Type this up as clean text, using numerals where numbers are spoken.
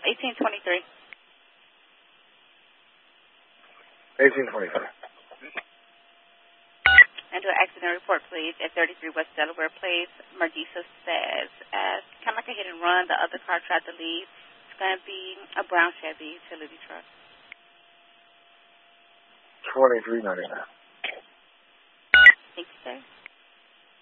1823. 1823. And do an accident report, please, at 33 West Delaware Place. Margisa says, kind of like a hit and run, the other car tried to leave. It's going to be a brown Chevy utility truck. 23.99. Thank you, sir.